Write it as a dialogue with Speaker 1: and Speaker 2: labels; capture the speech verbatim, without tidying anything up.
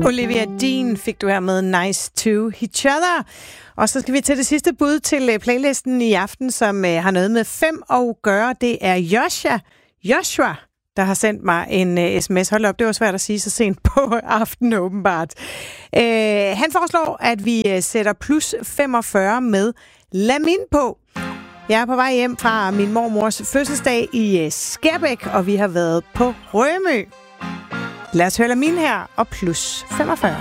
Speaker 1: Olivia Dean fik du her med Nice to Each Other. Og så skal vi til det sidste bud til playlisten i aften, som har noget med fem at gøre. Det er Joshua, Joshua, der har sendt mig en uh, sms. Hold op, det var svært at sige så sent på aftenen åbenbart. Uh, han foreslår, at vi uh, sætter plus femogfyrre med Lamin på. Jeg er på vej hjem fra min mormors fødselsdag i uh, Skærbæk, og vi har været på Rømø. Lad os høre Lamin her og plus femogfyrre.